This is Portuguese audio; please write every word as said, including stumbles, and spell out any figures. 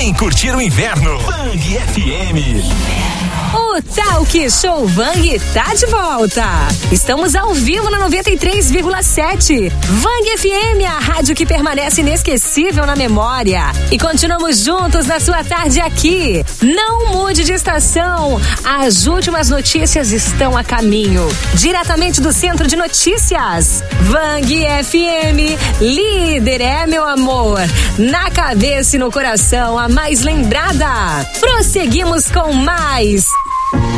Vem curtir o inverno. Bang F M. O Talk Show Vang tá de volta. Estamos ao vivo na noventa e três vírgula sete. Vang F M, a rádio que permanece inesquecível na memória. E continuamos juntos na sua tarde aqui. Não mude de estação. As últimas notícias estão a caminho. Diretamente do Centro de Notícias. Vang F M, líder é, meu amor. Na cabeça e no coração, a mais lembrada. Prosseguimos com mais.